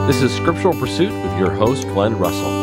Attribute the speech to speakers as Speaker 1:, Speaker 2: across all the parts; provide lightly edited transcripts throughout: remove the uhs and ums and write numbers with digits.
Speaker 1: This is Scriptural Pursuit with your host, Glenn Russell.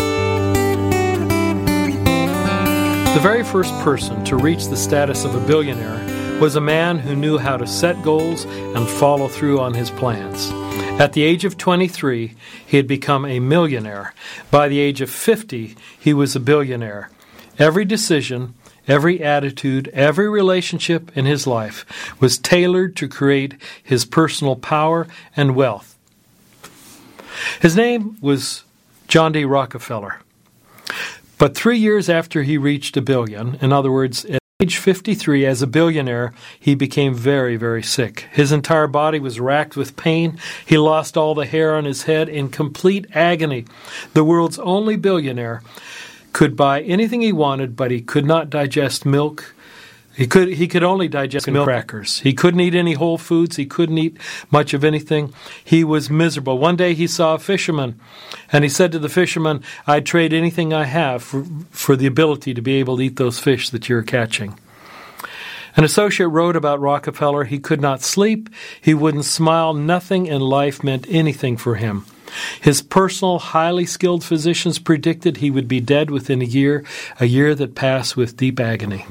Speaker 2: The very first person to reach the status of a billionaire was a man who knew how to set goals and follow through on his plans. At the age of 23, he had become a millionaire. By the age of 50, he was a billionaire. Every decision, every attitude, every relationship in his life was tailored to create his personal power and wealth. His name was John D. Rockefeller. But 3 years after he reached $1 billion, in other words, at age 53, as a billionaire, he became very, very sick. His entire body was racked with pain. He lost all the hair on his head in complete agony. The world's only billionaire could buy anything he wanted, but he could not digest milk. He could only digest milk crackers. He couldn't eat any whole foods. He couldn't eat much of anything. He was miserable. One day he saw a fisherman, and he said to the fisherman, "I'd trade anything I have for the ability to be able to eat those fish that you're catching." An associate wrote about Rockefeller, he could not sleep. He wouldn't smile. Nothing in life meant anything for him. His personal, highly skilled physicians predicted he would be dead within a year that passed with deep agony.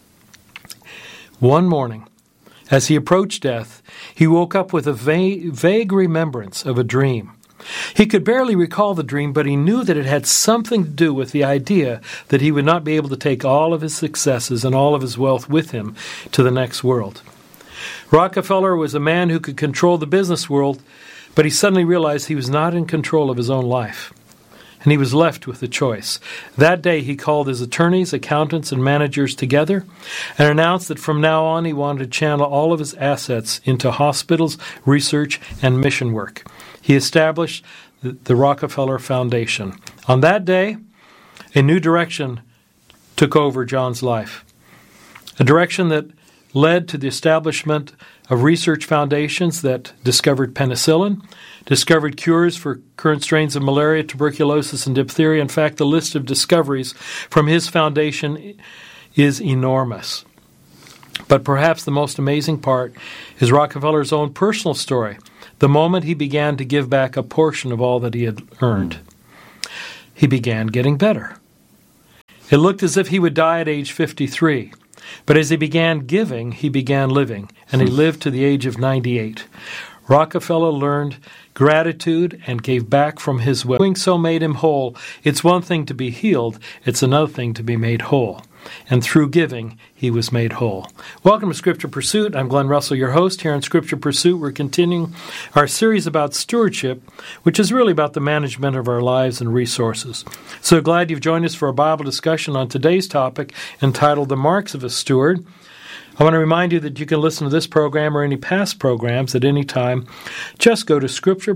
Speaker 2: One morning, as he approached death, he woke up with a vague remembrance of a dream. He could barely recall the dream, but he knew that it had something to do with the idea that he would not be able to take all of his successes and all of his wealth with him to the next world. Rockefeller was a man who could control the business world, but he suddenly realized he was not in control of his own life. And he was left with a choice. That day he called his attorneys, accountants, and managers together and announced that from now on he wanted to channel all of his assets into hospitals, research, and mission work. He established the Rockefeller Foundation. On that day, a new direction took over John's life. A direction that led to the establishment of research foundations that discovered penicillin, discovered cures for current strains of malaria, tuberculosis, and diphtheria. In fact, the list of discoveries from his foundation is enormous. But perhaps the most amazing part is Rockefeller's own personal story, the moment he began to give back a portion of all that he had earned. He began getting better. It looked as if he would die at age 53. But as he began giving, he began living, and he lived to the age of 98. Rockefeller learned gratitude and gave back from his wealth. Doing so made him whole. It's one thing to be healed, it's another thing to be made whole. And through giving, he was made whole. Welcome to Scripture Pursuit. I'm Glenn Russell, your host. Here in Scripture Pursuit, we're continuing our series about stewardship, which is really about the management of our lives and resources. So glad you've joined us for a Bible discussion on today's topic entitled The Marks of a Steward. I want to remind you that you can listen to this program or any past programs at any time. Just go to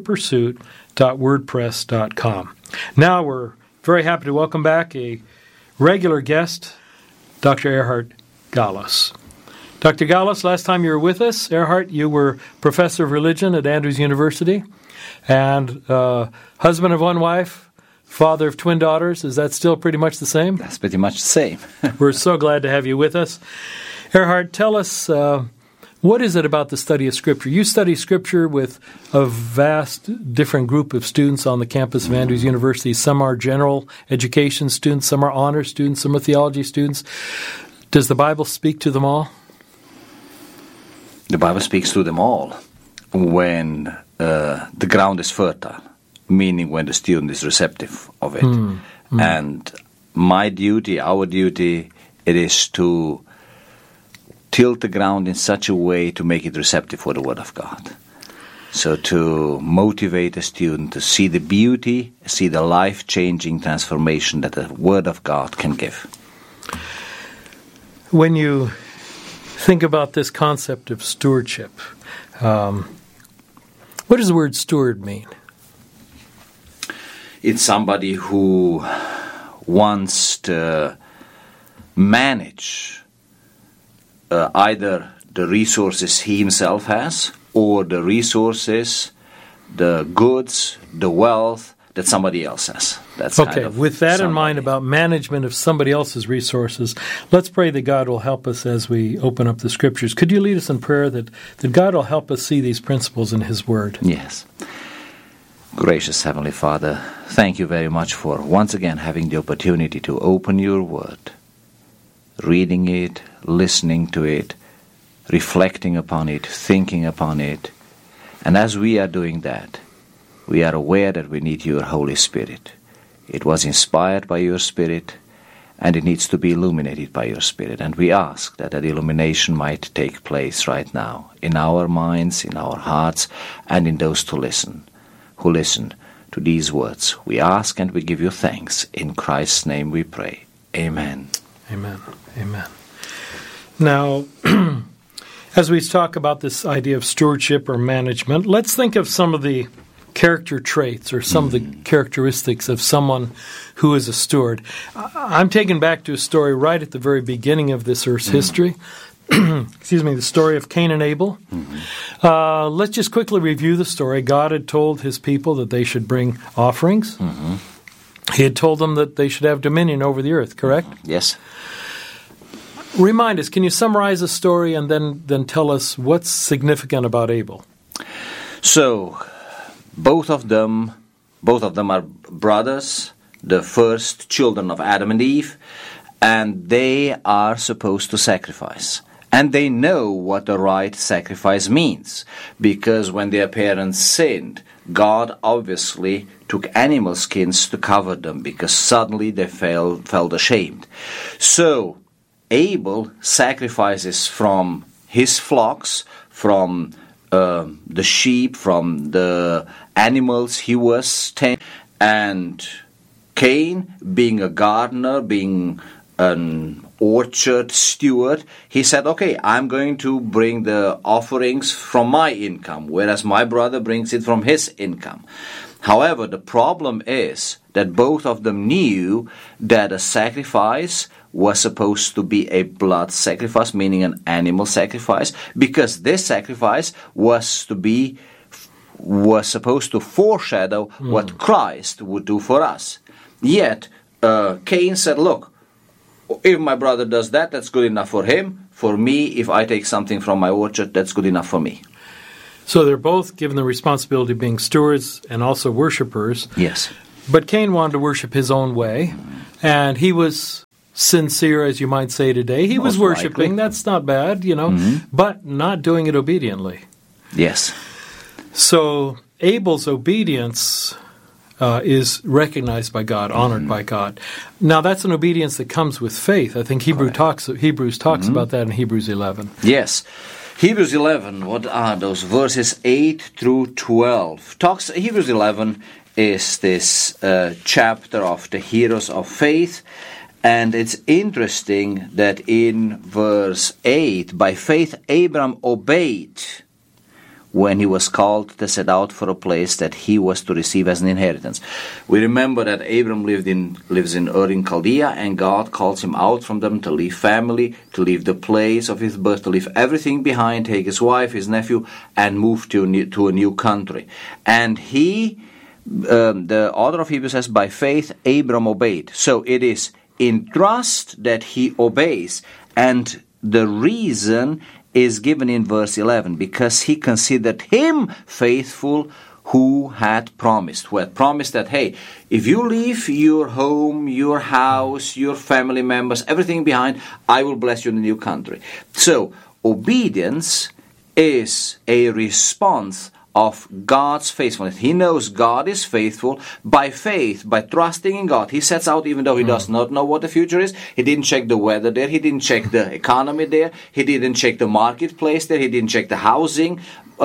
Speaker 2: scripturepursuit.wordpress.com. Now we're very happy to welcome back a regular guest, Dr. Erhard Gallos. Dr. Gallos, last time you were with us, Erhard, you were professor of religion at Andrews University and husband of one wife, father of twin daughters. Is that still pretty much the same?
Speaker 3: That's pretty much the same.
Speaker 2: We're so glad to have you with us. Erhard, tell us, what is it about the study of Scripture? You study Scripture with a vast different group of students on the campus of Andrews University. Some are general education students, some are honor students, some are theology students. Does the Bible speak to them all?
Speaker 3: The Bible speaks to them all when the ground is fertile, meaning when the student is receptive of it. And my duty, our duty, it is to tilt the ground in such a way to make it receptive for the Word of God. So to motivate a student to see the beauty, see the life-changing transformation that the Word of God can give.
Speaker 2: When you think about this concept of stewardship, what does the word steward mean?
Speaker 3: It's somebody who wants to manage either the resources he himself has or the resources, the goods, the wealth that somebody else has. That's
Speaker 2: okay, with that in mind about management of somebody else's resources, let's pray that God will help us as we open up the Scriptures. Could you lead us in prayer that God will help us see these principles in His Word?
Speaker 3: Yes. Gracious Heavenly Father, thank you very much for once again having the opportunity to open your word, reading it, listening to it, reflecting upon it, thinking upon it. And as we are doing that, we are aware that we need your Holy Spirit. It was inspired by your Spirit, and it needs to be illuminated by your Spirit. And we ask that illumination might take place right now in our minds, in our hearts, and in those who listen to these words. We ask and we give you thanks. In Christ's name we pray. Amen.
Speaker 2: Amen. Amen. Now, as we talk about this idea of stewardship or management, let's think of some of the character traits or some of the characteristics of someone who is a steward. I'm taken back to a story right at the very beginning of this earth's history. Excuse me, the story of Cain and Abel. Let's just quickly review the story. God had told his people that they should bring offerings. He had told them that they should have dominion over the earth, correct?
Speaker 3: Yes.
Speaker 2: Remind us, can you summarize the story and then tell us what's significant about Abel?
Speaker 3: So, both of them are brothers, the first children of Adam and Eve, and they are supposed to sacrifice. And they know what the right sacrifice means, because when their parents sinned, God obviously took animal skins to cover them, because suddenly they felt ashamed. So, Abel sacrifices from his flocks, from the sheep, from the animals he was tending, and Cain, being a gardener, being an orchard steward, he said, okay, I'm going to bring the offerings from my income, whereas my brother brings it from his income. However, the problem is that both of them knew that a sacrifice was supposed to be a blood sacrifice, meaning an animal sacrifice, because this sacrifice was supposed to foreshadow what Christ would do for us. Yet, Cain said, look, if my brother does that, that's good enough for him. For me, if I take something from my orchard, that's good enough for me.
Speaker 2: So they're both given the responsibility of being stewards and also worshipers.
Speaker 3: Yes.
Speaker 2: But Cain wanted to worship his own way, and he was sincere, as you might say today. He was worshiping. That's not bad, but not doing it obediently.
Speaker 3: Yes.
Speaker 2: So Abel's obedience is recognized by God, honored by God. Now, that's an obedience that comes with faith. I think Hebrews talks about that in Hebrews 11.
Speaker 3: Yes. Hebrews 11, what are those? Verses 8 through 12. Hebrews 11 is this chapter of the heroes of faith. And it's interesting that in verse 8, by faith Abram obeyed when he was called to set out for a place that he was to receive as an inheritance. We remember that Abram lives in Ur in Chaldea, and God calls him out from them to leave family, to leave the place of his birth, to leave everything behind, take his wife, his nephew, and move to a new country. And the author of Hebrews says, by faith Abram obeyed. So it is in trust that he obeys, and the reason is given in verse 11, because he considered him faithful who had promised that, hey, if you leave your home, your house, your family members, everything behind, I will bless you in the new country. So, obedience is a response of God's faithfulness. He knows God is faithful. By faith, by trusting in God, he sets out even though he does not know what the future is. He didn't check the weather there. He didn't check the economy there. He didn't check the marketplace there. He didn't check the housing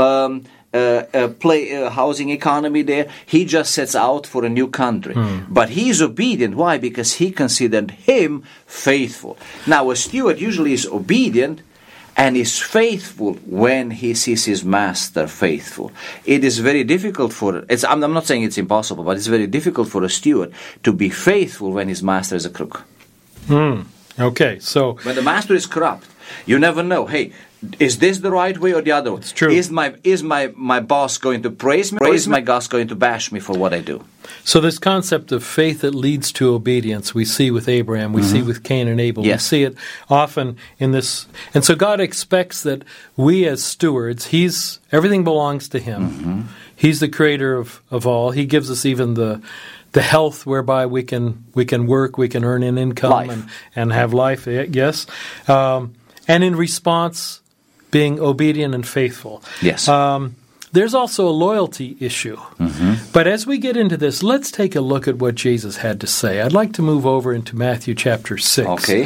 Speaker 3: housing economy there. He just sets out for a new country. But he is obedient. Why? Because he considered him faithful. Now, a steward usually is obedient and is faithful when he sees his master faithful. It is very difficult I'm not saying it's impossible, but it's very difficult for a steward to be faithful when his master is a crook.
Speaker 2: Okay, so
Speaker 3: when the master is corrupt, you never know. Hey, is this the right way or the other way?
Speaker 2: It's true.
Speaker 3: Is my boss going to praise me, or is my boss going to bash me for what I do?
Speaker 2: So this concept of faith that leads to obedience, we see with Abraham, we see with Cain and Abel,
Speaker 3: Yes.
Speaker 2: we see it often in this. And so God expects that we as stewards, everything belongs to Him. He's the creator of all. He gives us even the health whereby we can work, we can earn an income and have life, yes. And in response, being obedient and faithful.
Speaker 3: Yes.
Speaker 2: There's also a loyalty issue. But as we get into this, let's take a look at what Jesus had to say. I'd like to move over into Matthew chapter 6.
Speaker 3: Okay.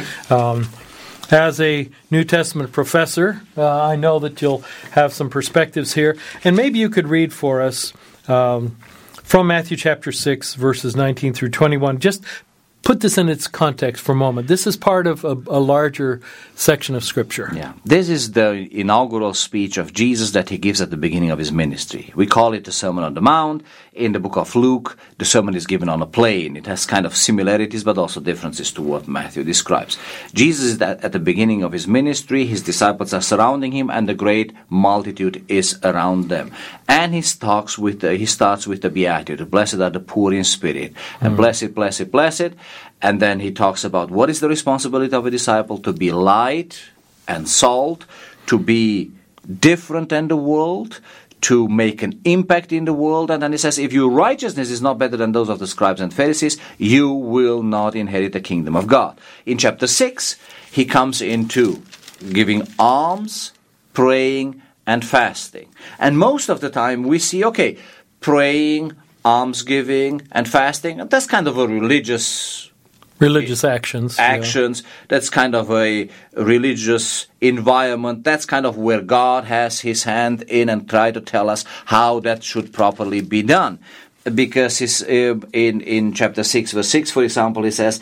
Speaker 2: As a New Testament professor, I know that you'll have some perspectives here. And maybe you could read for us from Matthew chapter 6, verses 19 through 21. Just put this in its context for a moment. This is part of a larger section of Scripture.
Speaker 3: Yeah. This is the inaugural speech of Jesus that He gives at the beginning of His ministry. We call it the Sermon on the Mount. In the book of Luke, the sermon is given on a plain. It has kind of similarities but also differences to what Matthew describes. Jesus is at the beginning of His ministry. His disciples are surrounding Him and the great multitude is around them. And He starts with the Beatitude. Blessed are the poor in spirit. And blessed, blessed, blessed. And then He talks about what is the responsibility of a disciple: to be light and salt, to be different than the world, to make an impact in the world. And then He says, if your righteousness is not better than those of the scribes and Pharisees, you will not inherit the kingdom of God. In chapter 6, He comes into giving alms, praying, and fasting. And most of the time we see, praying, almsgiving, and fasting, that's kind of a religious
Speaker 2: actions.
Speaker 3: That's kind of a religious environment. That's kind of where God has His hand in and try to tell us how that should properly be done. Because in chapter 6, verse 6, for example, He says,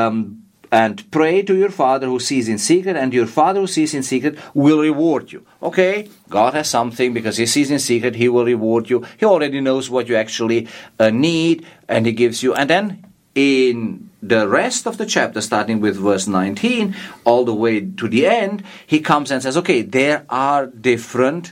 Speaker 3: and pray to your Father who sees in secret, and your Father who sees in secret will reward you. Okay, God has something, because He sees in secret, He will reward you. He already knows what you actually need, and He gives you. And then in the rest of the chapter, starting with verse 19, all the way to the end, He comes and says, there are different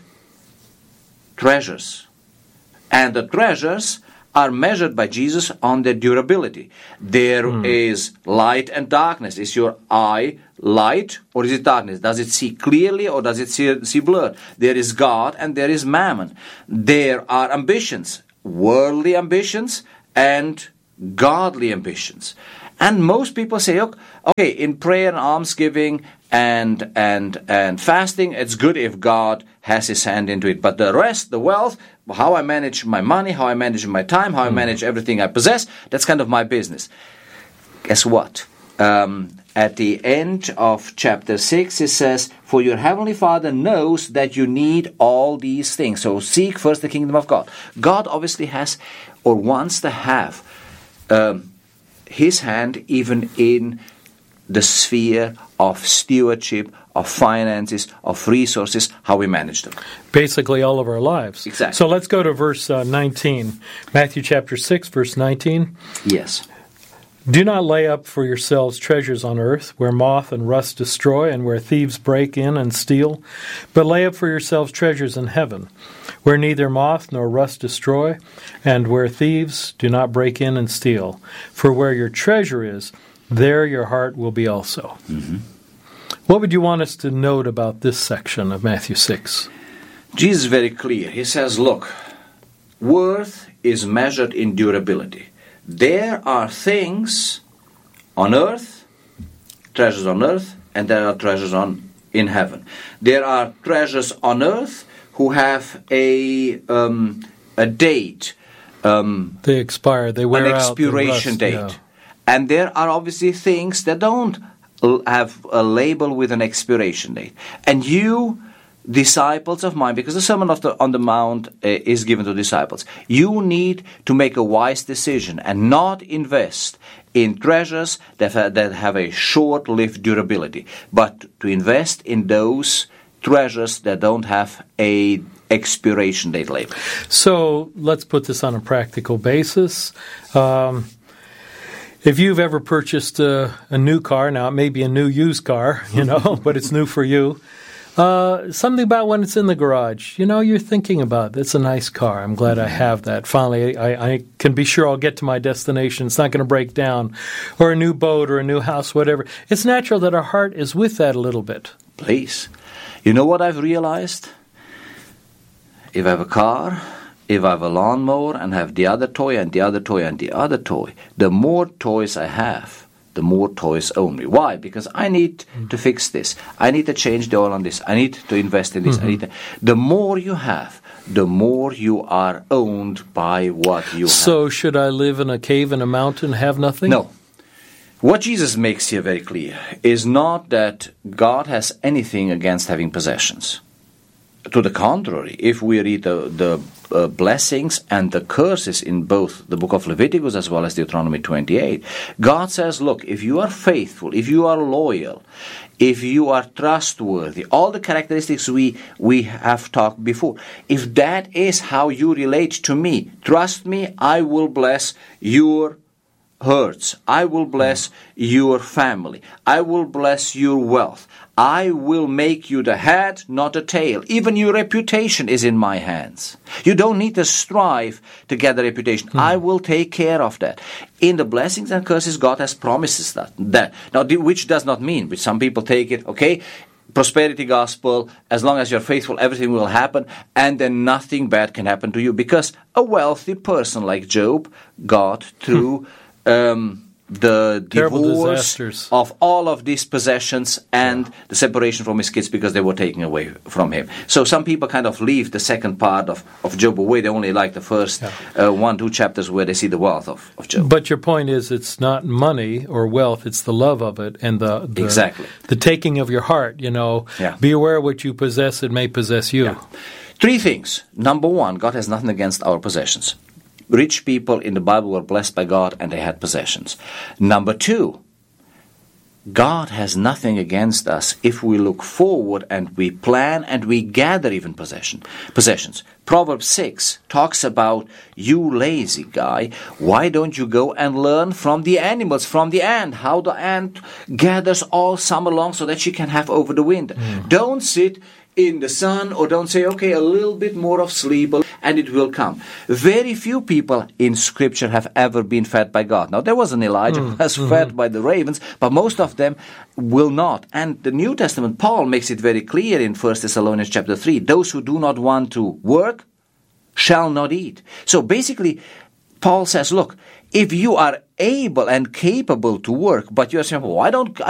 Speaker 3: treasures. And the treasures are measured by Jesus on their durability. There is light and darkness. Is your eye light or is it darkness? Does it see clearly or does it see blurred? There is God and there is mammon. There are ambitions, worldly ambitions and godly ambitions. And most people say, in prayer and almsgiving and fasting, it's good if God has His hand into it. But the rest, the wealth, how I manage my money, how I manage my time, how I manage everything I possess, that's kind of my business. Guess what? At the end of chapter 6, it says, for your heavenly Father knows that you need all these things. So seek first the kingdom of God. God obviously has or wants to have His hand even in the sphere of stewardship, of finances, of resources, how we manage them.
Speaker 2: Basically all of our lives.
Speaker 3: Exactly.
Speaker 2: So let's go to verse 19. Matthew chapter 6, verse 19.
Speaker 3: Yes.
Speaker 2: Do not lay up for yourselves treasures on earth, where moth and rust destroy, and where thieves break in and steal. But lay up for yourselves treasures in heaven, where neither moth nor rust destroy, and where thieves do not break in and steal. For where your treasure is, there your heart will be also. What would you want us to note about this section of Matthew 6?
Speaker 3: Jesus is very clear. He says, look, worth is measured in durability. There are things on earth, treasures on earth, and there are treasures in heaven. There are treasures on earth who have a date.
Speaker 2: They expire, they wear out.
Speaker 3: An expiration date.
Speaker 2: Yeah.
Speaker 3: And there are obviously things that don't have a label with an expiration date. And you, disciples of mine, because the Sermon on the Mount is given to disciples, you need to make a wise decision and not invest in treasures that have a short-lived durability, but to invest in those treasures that don't have a expiration date label.
Speaker 2: So let's put this on a practical basis. If you've ever purchased a new car, now it may be a new used car, but it's new for you. Something about when it's in the garage. You know, you're thinking about it. It's a nice car. I'm glad I have that. Finally, I can be sure I'll get to my destination. It's not going to break down. Or a new boat or a new house, whatever. It's natural that our heart is with that a little bit.
Speaker 3: Please. You know what I've realized? If I have a car, if I have a lawnmower and have the other toy and the other toy and the other toy, the more toys I have, the more toys own me. Why? Because I need to fix this. I need to change the oil on this. I need to invest in this. The more you have, the more you are owned by what you have.
Speaker 2: So should I live in a cave in a mountain, have nothing?
Speaker 3: No. What Jesus makes here very clear is not that God has anything against having possessions. To the contrary, if we read the blessings and the curses in both the book of Leviticus as well as Deuteronomy 28, God says, look, if you are faithful, if you are loyal, if you are trustworthy, all the characteristics we have talked before, if that is how you relate to me, trust me, I will bless your herds. I will bless your family. I will bless your wealth. I will make you the head, not the tail. Even your reputation is in my hands. You don't need to strive to get a reputation. I will take care of that. In the blessings and curses, God has promises that. Now, which does not mean, which some people take it, okay, prosperity gospel, as long as you're faithful, everything will happen, and then nothing bad can happen to you. Because a wealthy person like Job got through the divorce of all of these possessions and the separation from his kids because they were taken away from him. So some people kind of leave the second part of Job away. They only like the first 1-2 chapters where they see the wealth of Job.
Speaker 2: But your point is it's not money or wealth, it's the love of it and the taking of your heart, you know.
Speaker 3: Yeah.
Speaker 2: Be aware what you possess, it may possess you.
Speaker 3: Yeah. 3 things. Number 1, God has nothing against our possessions. Rich people in the Bible were blessed by God and they had possessions. Number 2, God has nothing against us if we look forward and we plan and we gather even possessions. Proverbs 6 talks about, you lazy guy, why don't you go and learn from the animals, from the ant, how the ant gathers all summer long so that she can have over the winter. Don't sit in the sun, or don't say, okay, a little bit more of sleep, and it will come. Very few people in Scripture have ever been fed by God. Now, there was an Elijah who was fed by the ravens, but most of them will not. And the New Testament, Paul makes it very clear in 1 Thessalonians chapter 3, those who do not want to work shall not eat. So basically, Paul says, look, if you are able and capable to work, but you are saying, well, I don't